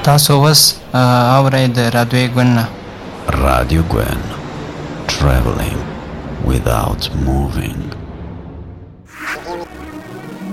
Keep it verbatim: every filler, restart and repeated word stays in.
تاسو وس اورئ د رادیو ګوند Radio Gwen, traveling without moving.